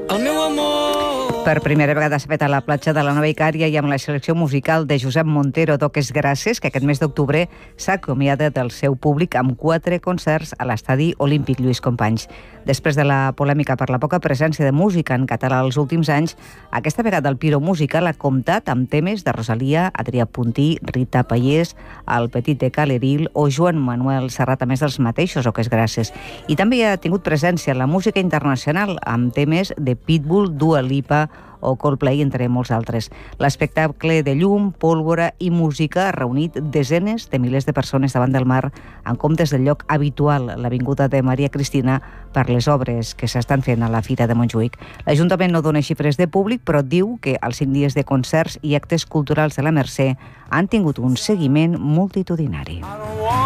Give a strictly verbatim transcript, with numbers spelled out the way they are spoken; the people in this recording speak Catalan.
el meu amor. Per primera vegada s'ha fet a la platja de la Nova Icària i amb la selecció musical de Josep Montero, Toques Gràcies, que aquest mes d'octubre s'ha acomiadat del seu públic amb quatre concerts a l'Estadi Olímpic Lluís Companys. Després de la polèmica per la poca presència de música en català els últims anys, aquesta vegada el Piro Musical ha comptat amb temes de Rosalia, Adrià Puntí, Rita Pallés, El Petit de Caleril o Joan Manuel Serrat, a més dels mateixos Toques Gràcies. I també ha tingut presència en la música internacional amb temes de Pitbull, Dua Lipa o Coldplay, entre molts altres. L'espectacle de llum, pólvora i música ha reunit desenes de milers de persones davant del mar en comptes del lloc habitual, l'Avinguda de Maria Cristina, per les obres que s'estan fent a la Fira de Montjuïc. L'Ajuntament no dona xifres de públic, però diu que els cinc dies de concerts i actes culturals de la Mercè han tingut un seguiment multitudinari.